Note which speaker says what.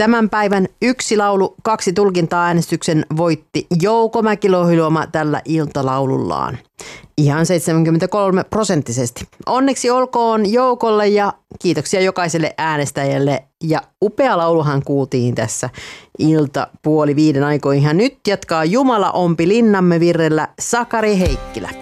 Speaker 1: Tämän päivän yksi laulu, kaksi tulkintaa äänestyksen voitti Jouko Mäki-Lohiluoma tällä iltalaulullaan. Ihan 73%. Onneksi olkoon Joukolle ja kiitoksia jokaiselle äänestäjälle. Ja upea lauluhan kuultiin tässä ilta 4:30 aikoihin. Nyt jatkaa Jumala ompi linnamme virrellä Sakari Heikkilä.